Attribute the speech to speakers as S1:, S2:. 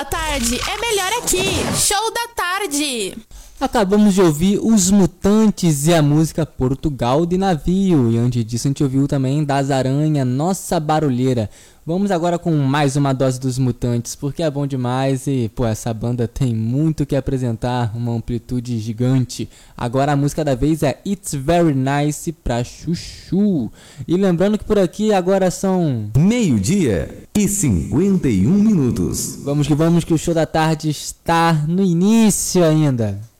S1: da tarde é melhor aqui. Show da tarde.
S2: Acabamos de ouvir Os Mutantes e a música Portugal de Navio. E antes disso a gente ouviu também Das Aranha, Nossa Barulheira. Vamos agora com mais uma dose dos Mutantes, porque é bom demais e, essa banda tem muito que apresentar, uma amplitude gigante. Agora a música da vez é It's Very Nice pra Chuchu. E lembrando que por aqui agora são
S3: 12:51.
S2: Vamos que o show da tarde está no início ainda.